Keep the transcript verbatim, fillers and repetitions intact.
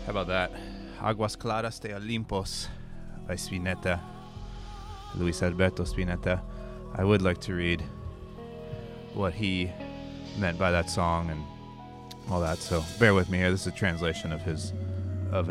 How about that? Aguas Claras de Olimpos by Spinetta, Luis Alberto Spinetta. I would like to read what he meant by that song and all that, so bear with me here. This is a translation of his